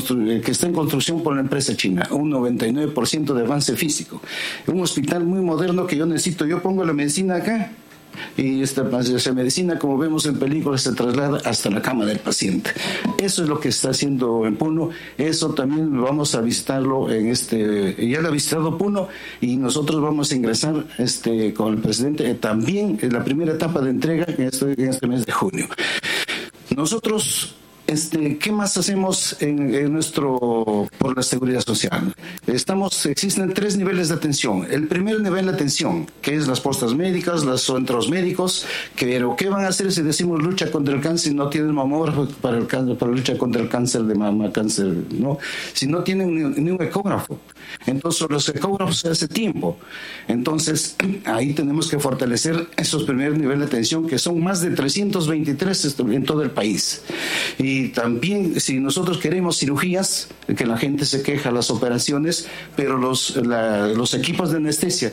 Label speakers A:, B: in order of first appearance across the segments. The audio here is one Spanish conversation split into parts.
A: que está en construcción por la empresa china, un 99% de avance físico. Un hospital muy moderno que yo necesito. Yo pongo la medicina acá y esa medicina, como vemos en películas, se traslada hasta la cama del paciente. Eso es lo que está haciendo en Puno. Eso también vamos a visitarlo ya lo ha visitado Puno, y nosotros vamos a ingresar con el presidente también en la primera etapa de entrega en este mes de junio. Nosotros, ¿qué más hacemos por la seguridad social? Existen 3 niveles de atención. El primer nivel de atención, que es las postas médicas, los centros médicos, pero ¿qué van a hacer si decimos lucha contra el cáncer y no tienen mamógrafo para lucha contra el cáncer de mama, ¿no? Si no tienen ni un ecógrafo. Entonces los ecógrafos hace tiempo. Entonces ahí tenemos que fortalecer esos primeros niveles de atención, que son más de 323 en todo el país. Y también, si nosotros queremos cirugías, que la gente se queja, las operaciones, pero los equipos de anestesia,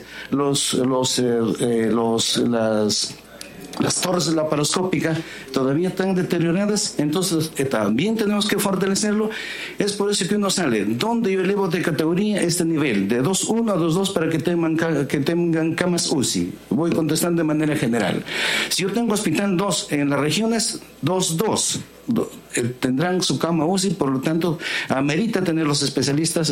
A: las torres de la laparoscópica todavía están deterioradas, entonces también tenemos que fortalecerlo. Es por eso que uno sale, donde yo elevo de categoría este nivel, de 2.1 a 2.2, para que tengan camas UCI. Voy contestando de manera general. Si yo tengo hospital 2 en las regiones, 2.2. Tendrán su cama UCI, por lo tanto amerita tener los especialistas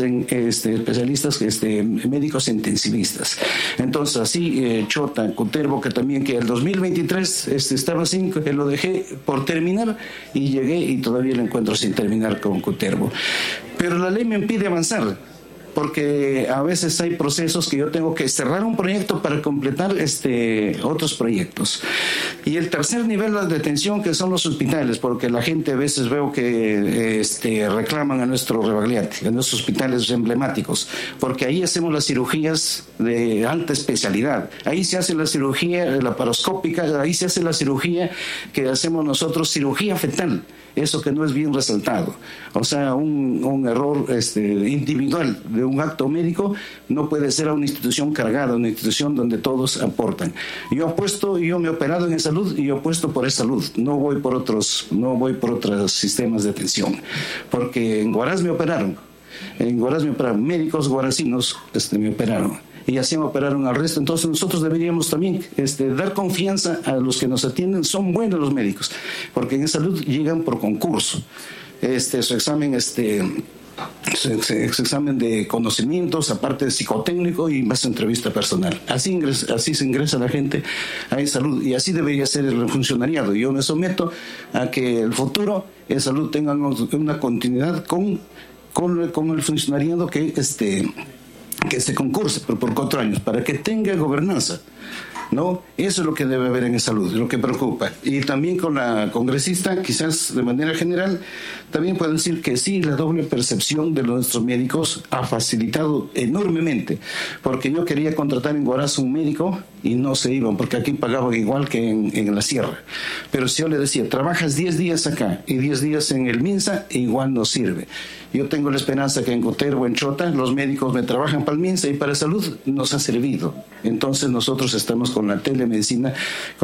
A: médicos intensivistas. Entonces así Chota, Cutervo, que el 2023 estaba sin, lo dejé por terminar y llegué y todavía lo encuentro sin terminar con Cutervo, pero la ley me impide avanzar, porque a veces hay procesos que yo tengo que cerrar un proyecto para completar otros proyectos. Y el tercer nivel de atención, que son los hospitales, porque la gente a veces veo que reclaman a nuestro Rebagliati, a nuestros hospitales emblemáticos, porque ahí hacemos las cirugías de alta especialidad. Ahí se hace la cirugía laparoscópica, ahí se hace la cirugía que hacemos nosotros, cirugía fetal. Eso que no es bien resaltado. O sea, un error individual de un acto médico no puede ser a una institución cargada, una institución donde todos aportan. Yo me he operado en salud y yo apuesto por salud. No voy por otros sistemas de atención. Porque en Huaraz me operaron. Médicos guaracinos me operaron. Y así me operaron al resto. Entonces nosotros deberíamos también dar confianza a los que nos atienden. Son buenos los médicos, porque en salud llegan por concurso. Su examen su examen de conocimientos, aparte de psicotécnico, y más entrevista personal. Así se ingresa la gente a salud, y así debería ser el funcionariado. Yo me someto a que el futuro en salud tenga una continuidad con el funcionariado que se concurse por 4 años, para que tenga gobernanza, ¿no? Eso es lo que debe haber en salud, lo que preocupa. Y también con la congresista, quizás de manera general, también puedo decir que sí, la doble percepción de nuestros médicos ha facilitado enormemente, porque yo quería contratar en Huaraz un médico y no se iban, porque aquí pagaban igual que en la sierra. Pero si yo le decía, trabajas 10 días acá y 10 días en el MINSA, igual no sirve. Yo tengo la esperanza que en Cutervo, en Chota, los médicos me trabajan para el MINSA, y para salud nos ha servido. Entonces nosotros estamos con la telemedicina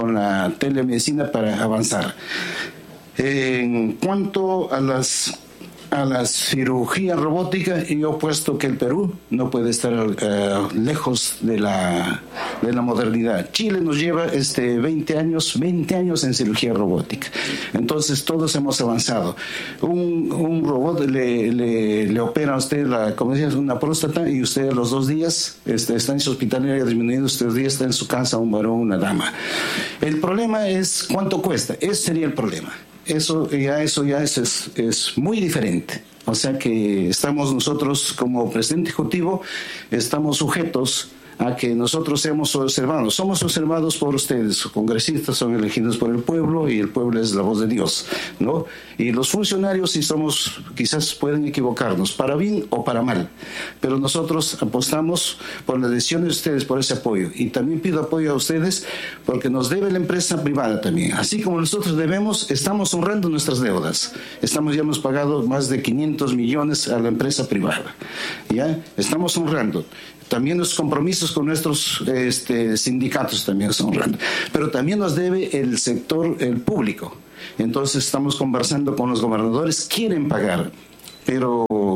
A: para avanzar. En cuanto a la cirugía robótica, yo he puesto que el Perú no puede estar lejos de la modernidad. Chile nos lleva 20 años en cirugía robótica. Entonces todos hemos avanzado. Un robot le opera a usted una próstata, y usted a los 2 días está en su hospitalaria disminuyendo, usted 2 días está en su casa, un varón, una dama. El problema es cuánto cuesta. Ese sería el problema. Eso ya es muy diferente. O sea que estamos nosotros como presidente ejecutivo, estamos sujetos a que nosotros seamos observados. Somos observados por ustedes. Los congresistas son elegidos por el pueblo, y el pueblo es la voz de Dios, ¿no? Y los funcionarios, quizás pueden equivocarnos, para bien o para mal, pero nosotros apostamos por las decisiones de ustedes, por ese apoyo. Y también pido apoyo a ustedes, porque nos debe la empresa privada también. Así como nosotros debemos, estamos honrando nuestras deudas. Ya hemos pagado más de 500 millones a la empresa privada. ¿Ya? Estamos honrando. También los compromisos con nuestros sindicatos también son honrando. Pero también nos debe el sector público. Entonces estamos conversando con los gobernadores, quieren pagar, pero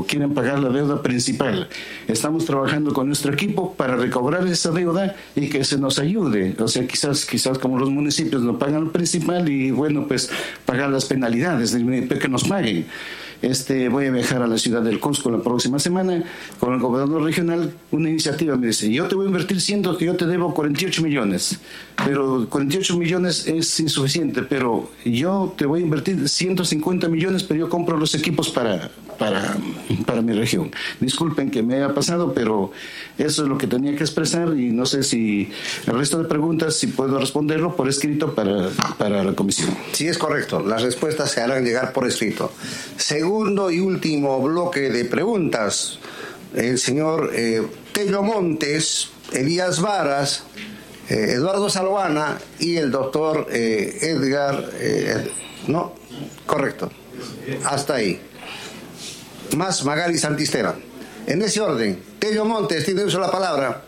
A: pero quieren pagar la deuda principal. Estamos trabajando con nuestro equipo para recobrar esa deuda y que se nos ayude. O sea, quizás como los municipios no pagan lo principal y bueno, pues pagar las penalidades, que nos paguen. Voy a viajar a la ciudad del Cusco la próxima semana con el gobernador regional. Una iniciativa me dice, yo te voy a invertir 100, que yo te debo 48 millones, pero 48 millones es insuficiente, pero yo te voy a invertir 150 millones, pero yo compro los equipos para mi región. Disculpen que me haya pasado, pero eso es lo que tenía que expresar y no sé si el resto de preguntas, si puedo responderlo por escrito para la comisión.
B: Sí, es correcto. Las respuestas se harán llegar por escrito. Segundo y último bloque de preguntas. El señor Tello Montes, Elías Varas, Eduardo Salvana y el doctor Edgar... no, correcto. Hasta ahí. Más Magali Santisteban. En ese orden, Tello Montes, tiene uso la palabra.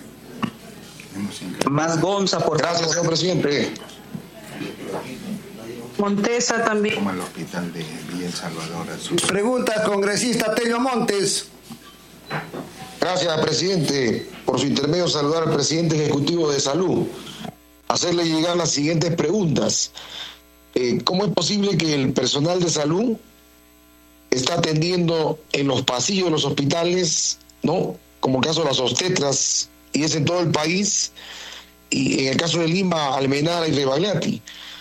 C: Más Gonza, por favor.
D: Gracias, señor presidente.
E: Montesa también.
D: Como el hospital de Villa El Salvador.
B: Preguntas, congresista Tello Montes.
D: Gracias, presidente. Por su intermedio, saludar al presidente ejecutivo de Salud. Hacerle llegar las siguientes preguntas. ¿Cómo es posible que el personal de salud está atendiendo en los pasillos de los hospitales, ¿no? Como el caso de las obstetras, y es en todo el país, y en el caso de Lima, Almenara y Rebagliati,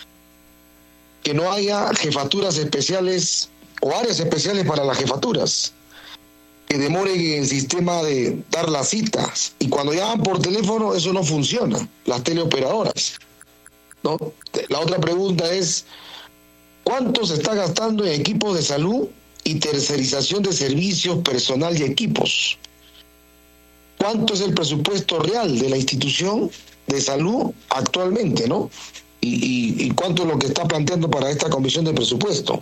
D: que no haya jefaturas especiales o áreas especiales para las jefaturas, que demoren en el sistema de dar las citas, y cuando llaman por teléfono eso no funciona, las teleoperadoras, ¿no? La otra pregunta es, ¿cuánto se está gastando en equipos de salud y tercerización de servicios, personal y equipos? ¿Cuánto es el presupuesto real de la institución de salud actualmente, ¿no? Y cuánto es lo que está planteando para esta comisión de presupuesto.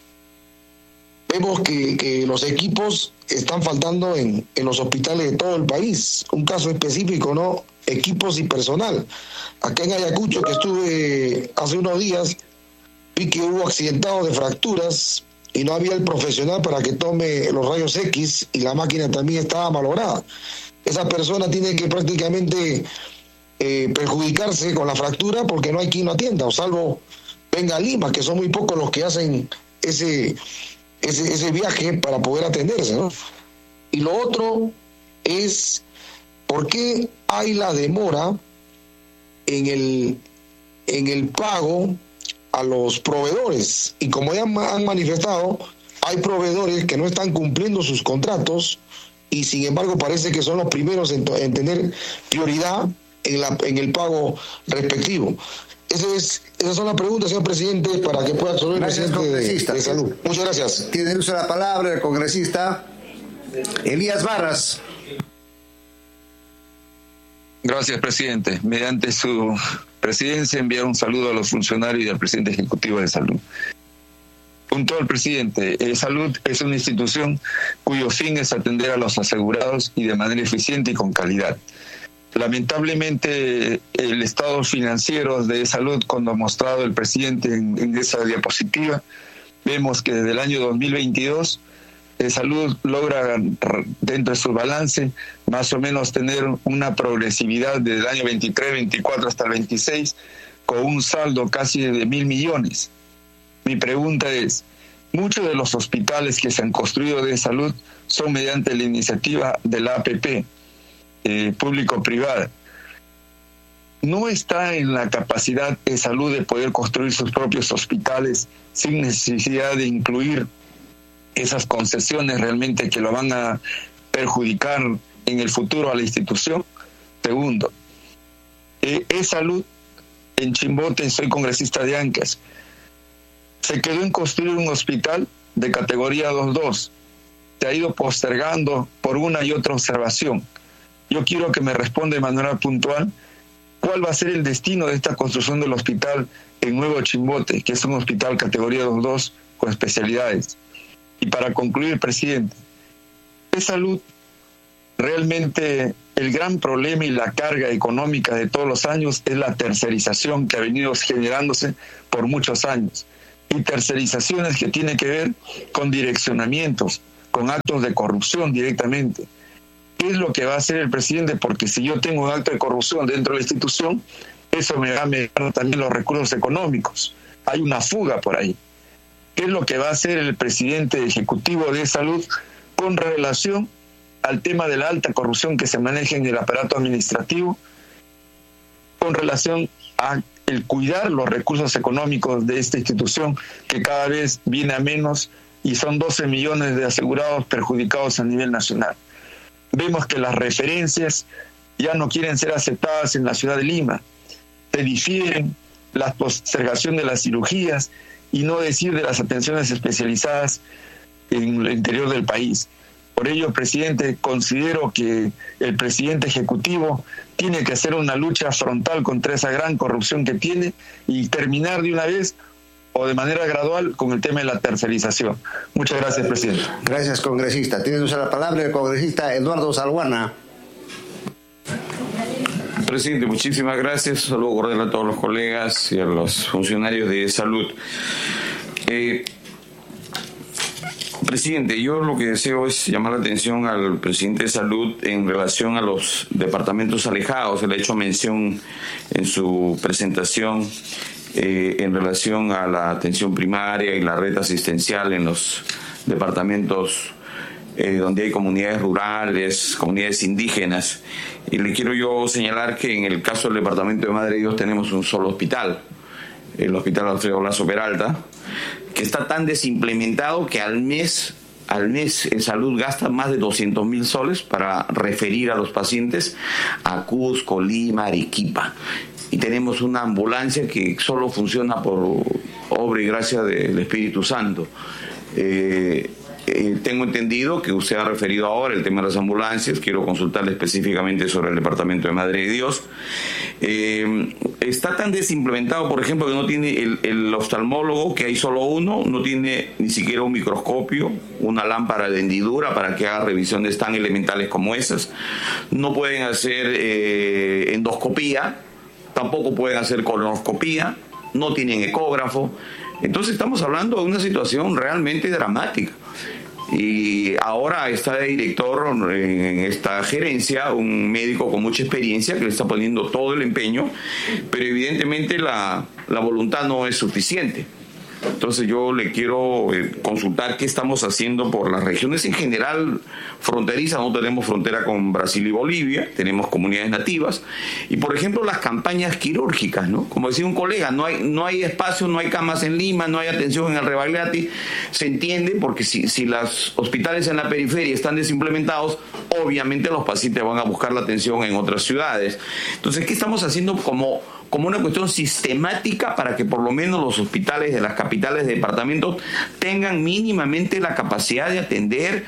D: Vemos que los equipos están faltando en los hospitales de todo el país. Un caso específico, ¿no? Equipos y personal. Acá en Ayacucho, que estuve hace unos días, vi que hubo accidentados de fracturas y no había el profesional para que tome los rayos X y la máquina también estaba malograda. Esa persona tiene que prácticamente perjudicarse con la fractura porque no hay quien lo atienda, o salvo venga a Lima, que son muy pocos los que hacen ese viaje para poder atenderse, ¿no? Y lo otro es por qué hay la demora en el pago a los proveedores, y como ya han manifestado, hay proveedores que no están cumpliendo sus contratos y sin embargo parece que son los primeros en tener prioridad en el pago respectivo. Esas son las preguntas, señor presidente, para que pueda absolver el presidente de Salud. Muchas gracias.
B: Tiene uso de la palabra el congresista Elías Varas.
F: Gracias, presidente. Mediante su presidencia, enviar un saludo a los funcionarios y al presidente ejecutivo de Salud. Punto al presidente. Salud es una institución cuyo fin es atender a los asegurados y de manera eficiente y con calidad. Lamentablemente, el estado financiero de Salud, cuando ha mostrado el presidente en esa diapositiva, vemos que desde el año 2022 Salud logra dentro de su balance más o menos tener una progresividad desde el año 23, 24 hasta el 26 con un saldo casi de 1.000 millones. Mi pregunta es, muchos de los hospitales que se han construido de Salud son mediante la iniciativa de la APP, público-privada. No está en la capacidad de Salud de poder construir sus propios hospitales sin necesidad de incluir esas concesiones realmente que lo van a perjudicar en el futuro a la institución. Segundo, Salud en Chimbote, soy congresista de Ancash, se quedó en construir un hospital de categoría 2.2, se ha ido postergando por una y otra observación. Yo quiero que me responda de manera puntual cuál va a ser el destino de esta construcción del hospital en Nuevo Chimbote, que es un hospital categoría 2.2 con especialidades. Y para concluir, presidente, de Salud, realmente el gran problema y la carga económica de todos los años es la tercerización que ha venido generándose por muchos años. Y tercerizaciones que tienen que ver con direccionamientos, con actos de corrupción directamente. ¿Qué es lo que va a hacer el presidente? Porque si yo tengo un acto de corrupción dentro de la institución, eso me va a mejorar también los recursos económicos. Hay una fuga por ahí. ¿Qué es lo que va a hacer el presidente ejecutivo de salud con relación al tema de la alta corrupción que se maneja en el aparato administrativo, con relación a el cuidar los recursos económicos de esta institución que cada vez viene a menos y son 12 millones de asegurados perjudicados a nivel nacional? Vemos que las referencias ya no quieren ser aceptadas en la ciudad de Lima. Se difieren la postergación de las cirugías y no decir de las atenciones especializadas en el interior del país. Por ello, presidente, considero que el presidente ejecutivo tiene que hacer una lucha frontal contra esa gran corrupción que tiene y terminar de una vez o de manera gradual con el tema de la tercerización. Muchas gracias, presidente.
B: Gracias, congresista. Tiene la palabra el congresista Eduardo Salguana.
C: Presidente, muchísimas gracias. Saludo cordial a todos los colegas y a los funcionarios de salud. Presidente, yo lo que deseo es llamar la atención al presidente de salud en relación a los departamentos alejados. Él ha hecho mención en su presentación en relación a la atención primaria y la red asistencial en los departamentos donde hay comunidades rurales, comunidades indígenas. Y le quiero yo señalar que en el caso del departamento de Madre de Dios tenemos un solo hospital, el Hospital Alfredo Lazo Peralta, que está tan desimplementado que al mes en salud gasta más de 200.000 soles para referir a los pacientes a Cusco, Lima, Arequipa. Y tenemos una ambulancia que solo funciona por obra y gracia del Espíritu Santo. Tengo entendido que usted ha referido ahora el tema de las ambulancias. Quiero consultarle específicamente sobre el departamento de Madre de Dios. Está tan desimplementado, por ejemplo, que no tiene el oftalmólogo, que hay solo uno, no tiene ni siquiera un microscopio, una lámpara de hendidura para que haga revisiones tan elementales como esas. No pueden hacer endoscopía, tampoco pueden hacer colonoscopía, no tienen ecógrafo. Entonces estamos hablando de una situación realmente dramática. Y ahora está de director en esta gerencia un médico con mucha experiencia que le está poniendo todo el empeño, pero evidentemente la voluntad no es suficiente. Entonces yo le quiero consultar qué estamos haciendo por las regiones en general fronterizas. No tenemos frontera con Brasil y Bolivia, tenemos comunidades nativas, y por ejemplo las campañas quirúrgicas, ¿no? Como decía un colega, no hay espacio, no hay camas en Lima, no hay atención en el Rebagliati. Se entiende porque si los hospitales en la periferia están desimplementados, obviamente los pacientes van a buscar la atención en otras ciudades. Entonces, ¿qué estamos haciendo como una cuestión sistemática para que por lo menos los hospitales de las capitales de departamentos tengan mínimamente la capacidad de atender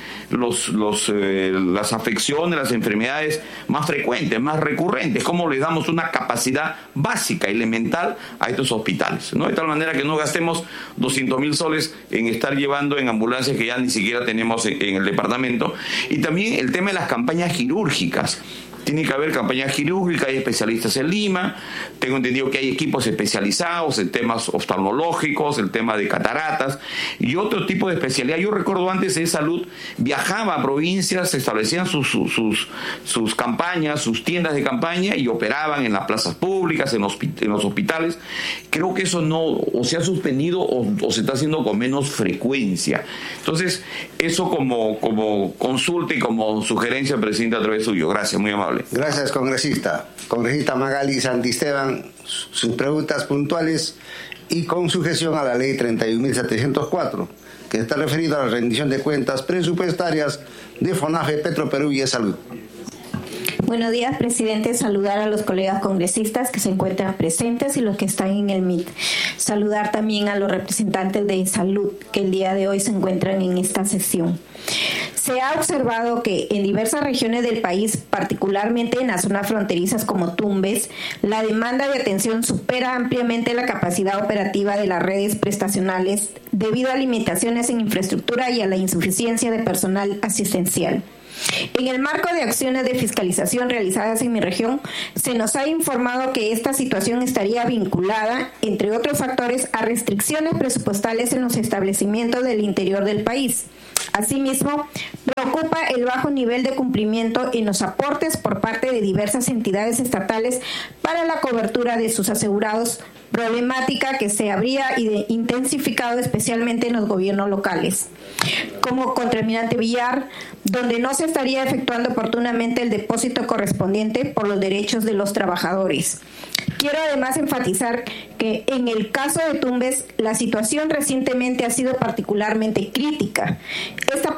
C: las afecciones, las enfermedades más frecuentes, más recurrentes? ¿Cómo les damos una capacidad básica, elemental a estos hospitales, ¿no? De tal manera que no gastemos 200.000 soles en estar llevando en ambulancias que ya ni siquiera tenemos en el departamento. Y también el tema de las campañas quirúrgicas. Tiene que haber campañas quirúrgicas, hay especialistas en Lima, tengo entendido que hay equipos especializados en temas oftalmológicos, el tema de cataratas y otro tipo de especialidad. Yo recuerdo antes de salud, viajaba a provincias, establecían sus campañas, sus tiendas de campaña y operaban en las plazas públicas, en los hospitales. Creo que eso no, o se ha suspendido o se está haciendo con menos frecuencia. Entonces, eso como consulta y como sugerencia, presidente, a través suyo. Gracias, muy amable.
B: Gracias, congresista. Congresista Magali Santisteban, sus preguntas puntuales y con sujeción a la ley 31.704, que está referido a la rendición de cuentas presupuestarias de FONAFE, Petroperú y de Salud.
E: Buenos días, presidente. Saludar a los colegas congresistas que se encuentran presentes y los que están en el MIT. Saludar también a los representantes de salud que el día de hoy se encuentran en esta sesión. Se ha observado que en diversas regiones del país, particularmente en las zonas fronterizas como Tumbes, la demanda de atención supera ampliamente la capacidad operativa de las redes prestacionales debido a limitaciones en infraestructura y a la insuficiencia de personal asistencial. En el marco de acciones de fiscalización realizadas en mi región, se nos ha informado que esta situación estaría vinculada, entre otros factores, a restricciones presupuestales en los establecimientos del interior del país. Asimismo, preocupa el bajo nivel de cumplimiento en los aportes por parte de diversas entidades estatales para la cobertura de sus asegurados, problemática que se habría intensificado especialmente en los gobiernos locales, como Contralmirante Villar, donde no se estaría efectuando oportunamente el depósito correspondiente por los derechos de los trabajadores. Quiero además enfatizar que en el caso de Tumbes, la situación recientemente ha sido particularmente crítica. Esta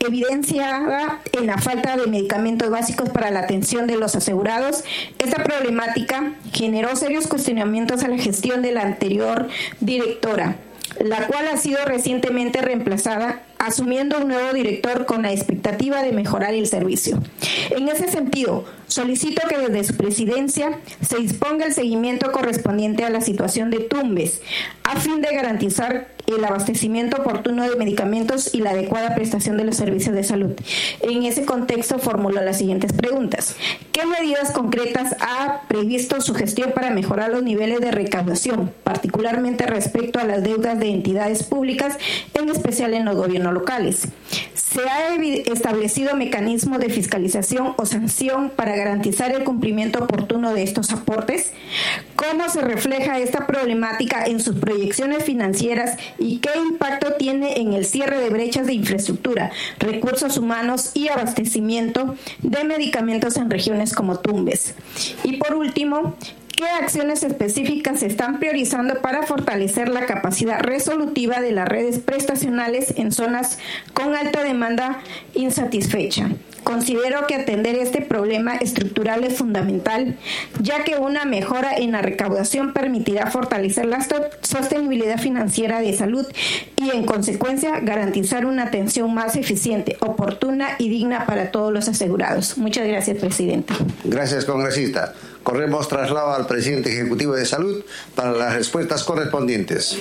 E: evidenciada en la falta de medicamentos básicos para la atención de los asegurados. Esta problemática generó serios cuestionamientos a la gestión de la anterior directora, la cual ha sido recientemente reemplazada, asumiendo un nuevo director con la expectativa de mejorar el servicio. En ese sentido, solicito que desde su presidencia se disponga el seguimiento correspondiente a la situación de Tumbes, a fin de garantizar el abastecimiento oportuno de medicamentos y la adecuada prestación de los servicios de salud. En ese contexto, formulo las siguientes preguntas. ¿Qué medidas concretas ha previsto su gestión para mejorar los niveles de recaudación, particularmente respecto a las deudas de entidades públicas, en especial en los gobiernos locales? ¿Se ha establecido mecanismo de fiscalización o sanción para garantizar el cumplimiento oportuno de estos aportes? ¿Cómo se refleja esta problemática en sus proyecciones financieras y qué impacto tiene en el cierre de brechas de infraestructura, recursos humanos y abastecimiento de medicamentos en regiones como Tumbes? Y por último, ¿qué acciones específicas se están priorizando para fortalecer la capacidad resolutiva de las redes prestacionales en zonas con alta demanda insatisfecha? Considero que atender este problema estructural es fundamental, ya que una mejora en la recaudación permitirá fortalecer la sostenibilidad financiera de salud y, en consecuencia, garantizar una atención más eficiente, oportuna y digna para todos los asegurados. Muchas gracias, presidente.
B: Gracias, congresista. Corremos traslado al presidente ejecutivo de Salud para las respuestas correspondientes.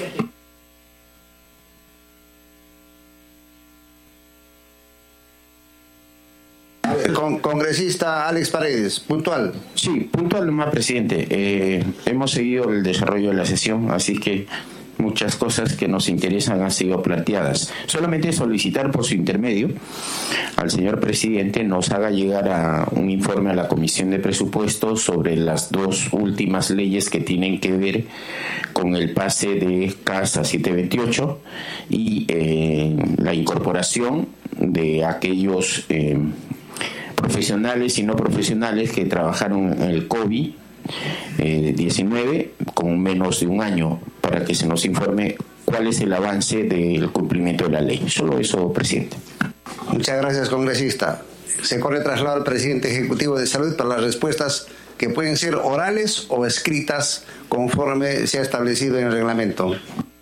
B: Congresista Alex Paredes, puntual.
G: Sí, puntual nomás, presidente. Hemos seguido el desarrollo de la sesión, así que muchas cosas que nos interesan han sido planteadas. Solamente solicitar por su intermedio al señor presidente nos haga llegar a un informe a la Comisión de Presupuestos sobre las dos últimas leyes que tienen que ver con el pase de Casa 728 y la incorporación de aquellos profesionales y no profesionales que trabajaron en el COVID-19 con menos de un año, para que se nos informe cuál es el avance del cumplimiento de la ley. Solo eso, presidente.
B: Muchas gracias, congresista. Se corre traslado al presidente ejecutivo de Salud para las respuestas que pueden ser orales o escritas conforme se ha establecido en el reglamento.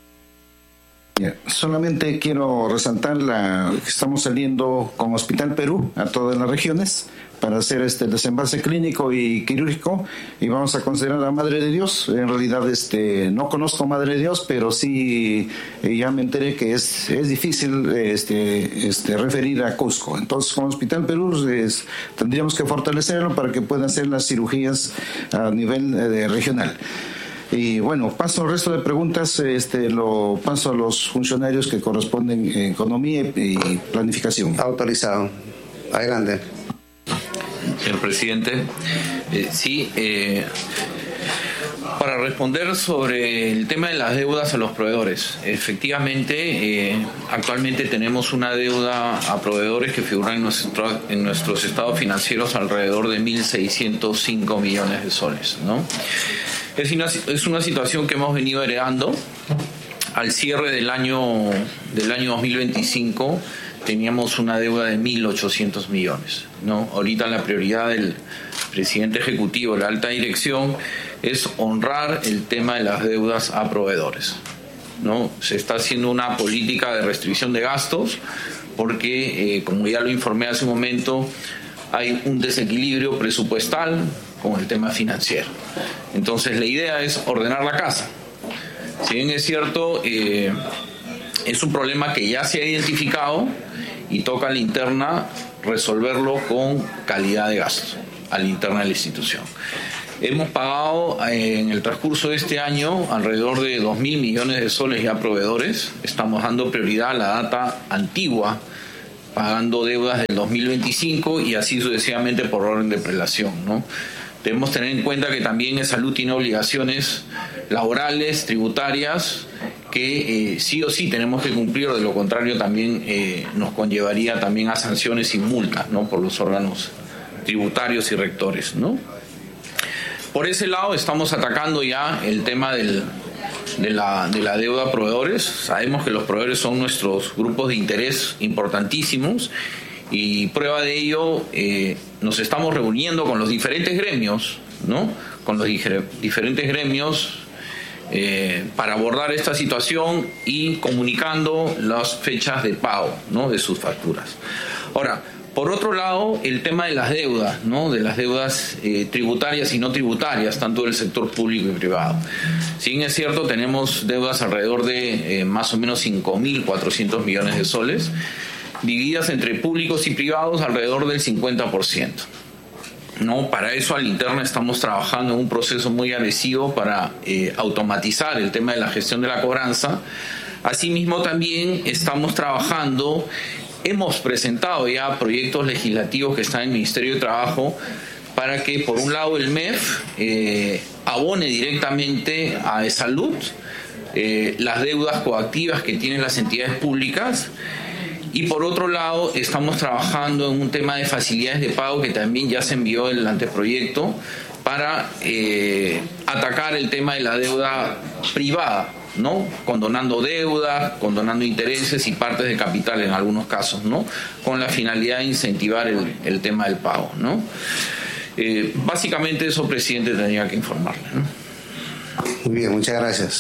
A: Solamente quiero resaltar que estamos saliendo con Hospital Perú a todas las regiones para hacer el desembalse clínico y quirúrgico, y vamos a considerar a Madre de Dios. En realidad no conozco Madre de Dios, pero sí ya me enteré que es difícil referir a Cusco. Entonces con Hospital Perú tendríamos que fortalecerlo para que puedan hacer las cirugías a nivel regional. Y bueno, paso al resto de preguntas, lo paso a los funcionarios que corresponden en Economía y Planificación.
B: Autorizado. Adelante.
C: Señor presidente, para responder sobre el tema de las deudas a los proveedores. Efectivamente, actualmente tenemos una deuda a proveedores que figura en nuestros estados financieros alrededor de 1.605 millones de soles, ¿no? Es una situación que hemos venido heredando. Al cierre del año 2025 teníamos una deuda de 1.800 millones, ¿no? Ahorita la prioridad del presidente ejecutivo de la alta dirección es honrar el tema de las deudas a proveedores, ¿no? Se está haciendo una política de restricción de gastos porque, como ya lo informé hace un momento, hay un desequilibrio presupuestal con el tema financiero. Entonces la idea es ordenar la casa. Si bien es cierto, es un problema que ya se ha identificado y toca a la interna resolverlo con calidad de gasto a la interna de la institución. Hemos pagado en el transcurso de este año alrededor de 2.000 millones de soles ya a proveedores. Estamos dando prioridad a la data antigua
H: pagando deudas del 2025 y así sucesivamente por orden de prelación, ¿no? Debemos tener en cuenta que también Salud tiene obligaciones laborales, tributarias, que sí o sí tenemos que cumplir, de lo contrario también nos conllevaría también a sanciones y multas, ¿no?, por los órganos tributarios y rectores, ¿no? Por ese lado estamos atacando ya el tema de la deuda a proveedores. Sabemos que los proveedores son nuestros grupos de interés importantísimos y prueba de ello, nos estamos reuniendo con los diferentes gremios, ¿no?, con los diferentes gremios para abordar esta situación y comunicando las fechas de pago, ¿no?, de sus facturas. Ahora, por otro lado, el tema de las deudas, ¿no?, de las deudas tributarias y no tributarias, tanto del sector público y privado. Si bien es cierto, tenemos deudas alrededor de más o menos 5.400 millones de soles, divididas entre públicos y privados alrededor del 50%. ¿No? Para eso, a la interna estamos trabajando en un proceso muy agresivo para automatizar el tema de la gestión de la cobranza. Asimismo, también estamos trabajando, hemos presentado ya proyectos legislativos que están en el Ministerio de Trabajo para que, por un lado, el MEF abone directamente a Salud las deudas coactivas que tienen las entidades públicas. Y por otro lado, estamos trabajando en un tema de facilidades de pago que también ya se envió el anteproyecto para atacar el tema de la deuda privada, ¿no?, condonando deudas, condonando intereses y partes de capital en algunos casos, ¿no?, con la finalidad de incentivar el tema del pago, ¿no? Básicamente eso, presidente, tenía que informarle, ¿no?
B: Muy bien, muchas gracias.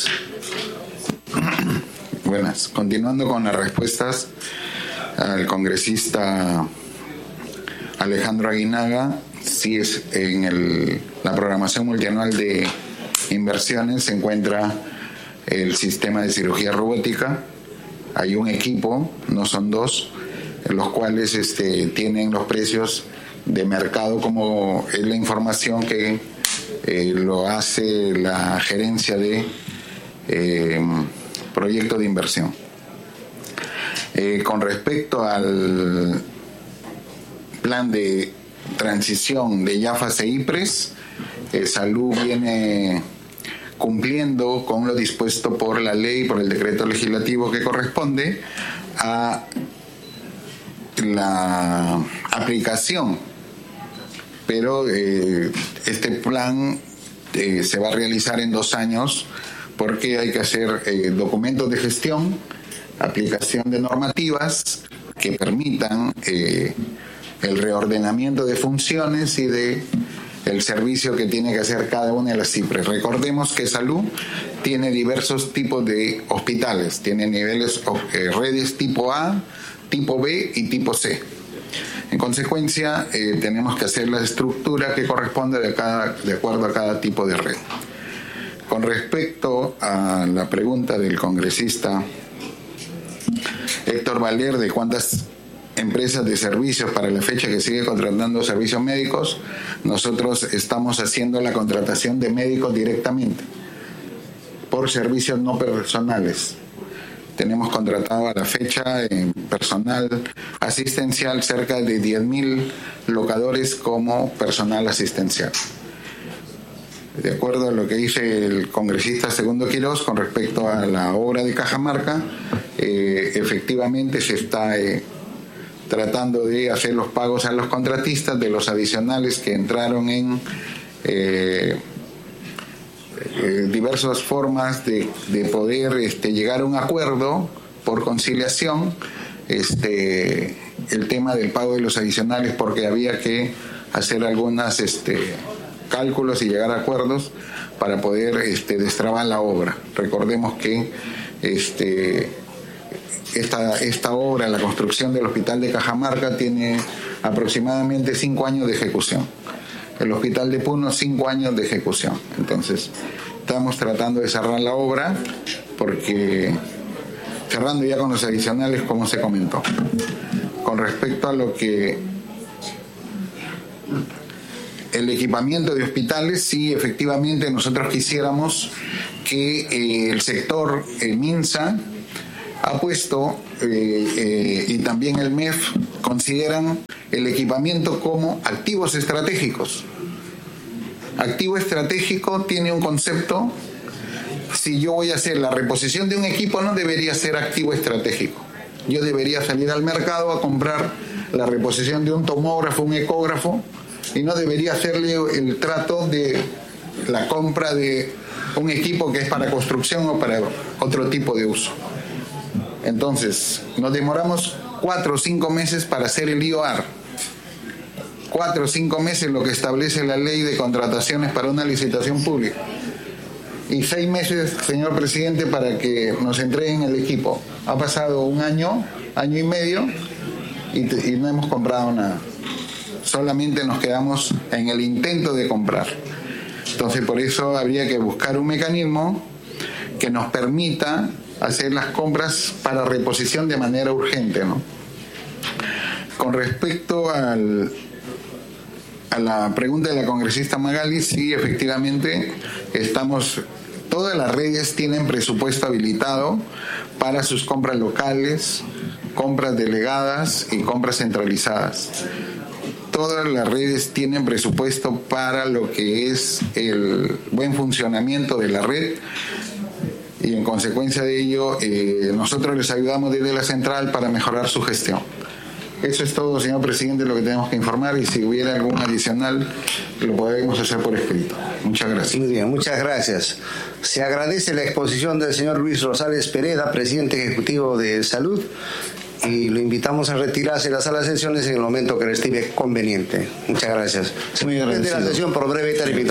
I: Buenas. Continuando con las respuestas al congresista Alejandro Aguinaga, sí, es en la programación multianual de inversiones se encuentra el sistema de cirugía robótica. Hay un equipo, no son dos, los cuales tienen los precios de mercado, como es la información que lo hace la gerencia de proyecto de inversión. Con respecto al plan de transición de IAFAS e IPRES, Salud viene cumpliendo con lo dispuesto por la ley, por el decreto legislativo que corresponde a la aplicación, pero este plan se va a realizar en 2 años porque hay que hacer documentos de gestión, aplicación de normativas que permitan el reordenamiento de funciones y de el servicio que tiene que hacer cada una de las IPRES. Recordemos que Salud tiene diversos tipos de hospitales, tiene niveles, redes tipo A, tipo B y tipo C. En consecuencia, tenemos que hacer la estructura que corresponde de acuerdo a cada tipo de red. Con respecto a la pregunta del congresista Héctor Valer de cuántas empresas de servicios para la fecha que sigue contratando servicios médicos, nosotros estamos haciendo la contratación de médicos directamente por servicios no personales. Tenemos contratado a la fecha en personal asistencial cerca de 10.000 locadores como personal asistencial. De acuerdo a lo que dice el congresista Segundo Quirós con respecto a la obra de Cajamarca, efectivamente se está tratando de hacer los pagos a los contratistas de los adicionales que entraron en diversas formas de poder llegar a un acuerdo por conciliación, el tema del pago de los adicionales, porque había que hacer algunas cálculos y llegar a acuerdos para poder destrabar la obra. Recordemos que esta obra, la construcción del hospital de Cajamarca, tiene aproximadamente 5 años de ejecución. El hospital de Puno, 5 años de ejecución. Entonces, estamos tratando de cerrar la obra, porque cerrando ya con los adicionales, como se comentó. Con respecto a lo que el equipamiento de hospitales, sí, efectivamente nosotros quisiéramos que el sector, el MINSA, ha puesto, y también el MEF, consideran el equipamiento como activos estratégicos. Activo estratégico tiene un concepto. Si yo voy a hacer la reposición de un equipo, no debería ser activo estratégico. Yo debería salir al mercado a comprar la reposición de un tomógrafo, un ecógrafo, y no debería hacerle el trato de la compra de un equipo que es para construcción o para otro tipo de uso. Entonces, nos demoramos 4 o 5 meses para hacer el IOR. 4 o 5 meses lo que establece la ley de contrataciones para una licitación pública. Y 6 meses, señor presidente, para que nos entreguen el equipo. Ha pasado un año, año y medio, y no hemos comprado nada. Solamente nos quedamos en el intento de comprar. Entonces, por eso habría que buscar un mecanismo que nos permita hacer las compras para reposición de manera urgente, ¿no? Con respecto a la pregunta de la congresista Magali, sí, efectivamente, todas las redes tienen presupuesto habilitado para sus compras locales, compras delegadas y compras centralizadas. Todas las redes tienen presupuesto para lo que es el buen funcionamiento de la red, y en consecuencia de ello nosotros les ayudamos desde la central para mejorar su gestión. Eso es todo, señor presidente, lo que tenemos que informar, y si hubiera algún adicional lo podemos hacer por escrito. Muchas gracias.
B: Muy bien, muchas gracias. Se agradece la exposición del señor Luis Rosales Pereda, presidente ejecutivo de Salud, y lo invitamos a retirarse de la sala de sesiones en el momento que le estime conveniente. Muchas gracias. Se suspende la sesión por breve término.